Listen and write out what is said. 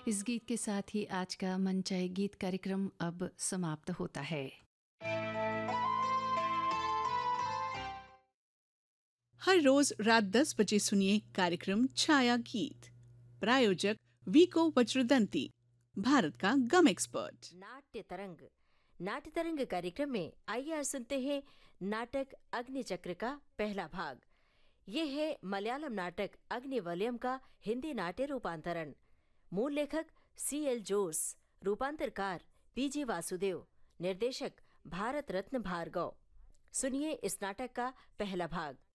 इस गीत के साथ ही आज का मन चाहे गीत कार्यक्रम अब समाप्त होता है। हर रोज रात 10 बजे सुनिए कार्यक्रम छाया गीत। प्रायोजक वीको वज्रदंती, भारत का गम एक्सपर्ट। नाट्य तरंग। नाट्य तरंग कार्यक्रम में आइए आज सुनते हैं नाटक अग्निचक्र का पहला भाग। ये है मलयालम नाटक अग्निवलयम का हिंदी नाट्य रूपांतरण। मूल लेखक CL जोस, रूपांतरकार PG वासुदेव, निर्देशक भारत रत्न भार्गव। सुनिए इस नाटक का पहला भाग।